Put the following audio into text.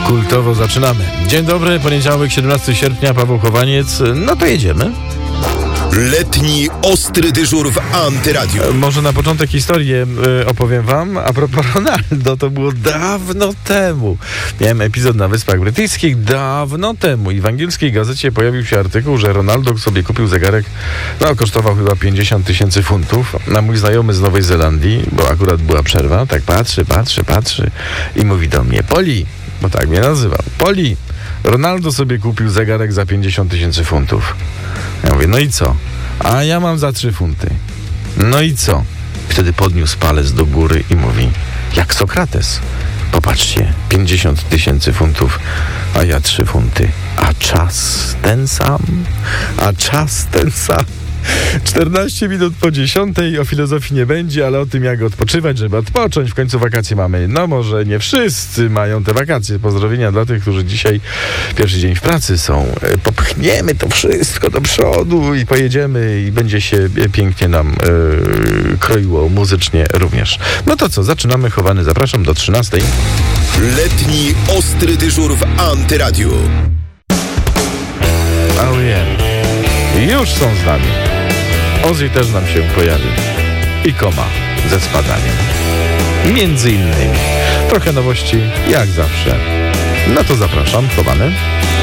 Kultowo zaczynamy. Dzień dobry, poniedziałek, 17 sierpnia, Paweł Chowaniec. No to jedziemy. Letni ostry dyżur w Antyradiu. Może na początek historię opowiem wam. A propos Ronaldo, to było dawno temu. Miałem epizod na Wyspach Brytyjskich dawno temu i w angielskiej gazecie pojawił się artykuł, że Ronaldo sobie kupił zegarek, kosztował chyba 50 000 funtów. A mój znajomy z Nowej Zelandii, bo akurat była przerwa, tak patrzy i mówi do mnie: Poli, bo tak mnie nazywał, Poli, Ronaldo sobie kupił zegarek za 50 000 funtów. Ja mówię: no i co? A ja mam za 3 funty. No i co? Wtedy podniósł palec do góry i mówi: jak Sokrates. Popatrzcie, 50 000 funtów, a ja 3 funty. A czas ten sam. 14 minut po 10. O filozofii nie będzie, ale o tym, jak odpoczywać, żeby odpocząć. W końcu wakacje mamy. No może nie wszyscy mają te wakacje. Pozdrowienia dla tych, którzy dzisiaj pierwszy dzień w pracy są. Popchniemy to wszystko do przodu i pojedziemy i będzie się pięknie nam kroiło muzycznie również. No to co, zaczynamy. Chowany, zapraszam do 13. Letni ostry dyżur w Antyradiu. Oh yeah. Już są z nami. Ozzy też nam się pojawi. I Koma ze spadaniem. Między innymi. Trochę nowości, jak zawsze. No to zapraszam, Chowany.